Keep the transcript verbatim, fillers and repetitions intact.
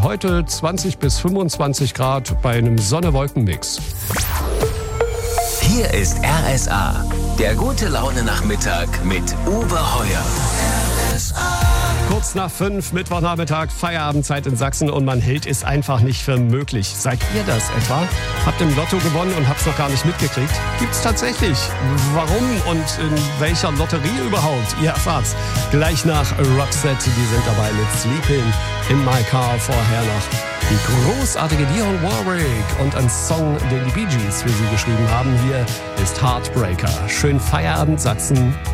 Heute zwanzig bis fünfundzwanzig Grad bei einem Sonne-Wolken-Mix. Hier ist R S A, der gute Laune-Nachmittag mit Uwe Heuer. R S A. Kurz nach fünf, Mittwochnachmittag, Feierabendzeit in Sachsen und man hält es einfach nicht für möglich. Seid ihr das etwa? Habt im Lotto gewonnen und habt's noch gar nicht mitgekriegt? Gibt's tatsächlich. Warum und in welcher Lotterie überhaupt? Ihr erfahrt's gleich nach Roxette. Die sind dabei mit Sleeping in My Car. Vorher noch die großartige Dionne Warwick und ein Song, den die Bee Gees für sie geschrieben haben. Hier ist Heartbreaker. Schönen Feierabend, Sachsen.